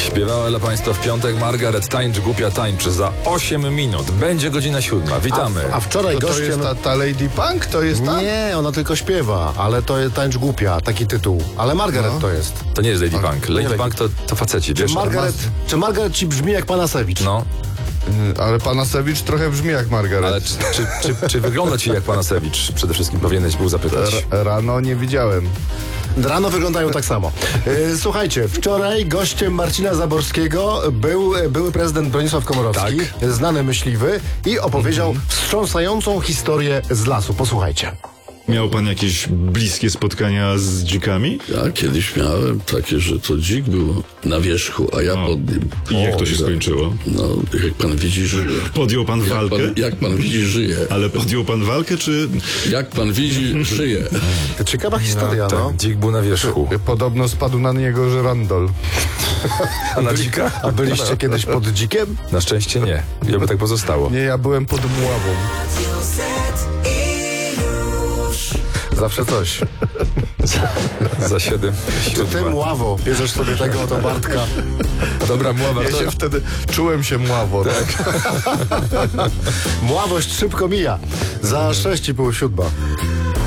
Śpiewała dla Państwa w piątek Margaret Tańcz, głupia tańczy. Za 8 minut. Będzie godzina 7. Witamy. A wczoraj To gościem... jest ta Lady Punk? To jest ta? Nie, ona tylko śpiewa, ale to jest Tańcz głupia, taki tytuł. Ale Margaret to jest. To nie jest Lady Punk. Lady Punk to faceci, wiesz? Czy Margaret ci brzmi jak Panasewicz? No, Ale Panasewicz trochę brzmi jak Margaret. ale czy wygląda ci jak Panasewicz? Przede wszystkim powinieneś był zapytać. Rano nie widziałem. Rano wyglądają tak samo. Słuchajcie, wczoraj gościem Marcina Zaborskiego był były prezydent Bronisław Komorowski, znany myśliwy, i opowiedział wstrząsającą historię z lasu. Posłuchajcie. Miał pan jakieś bliskie spotkania z dzikami? Ja kiedyś miałem takie, że to dzik był na wierzchu, a ja pod nim. I jak to się skończyło? No, jak pan widzi, żyje. Podjął pan walkę? Jak pan widzi, żyje. Ale podjął pan walkę, czy... Jak pan widzi, żyje. Ciekawa historia, no. Tak, dzik był na wierzchu. Podobno spadł na niego żyrandol. A na dzika? A byliście kiedyś pod dzikiem? Na szczęście nie. Ja by tak pozostało. Nie, ja byłem pod mławą. Zawsze coś. Za 7. Ty mławo, bierzesz sobie tego oto Bartka. Dobra, mława. Ja się wtedy czułem się mławo. Tak. Mławość szybko mija. Za 6,5 7.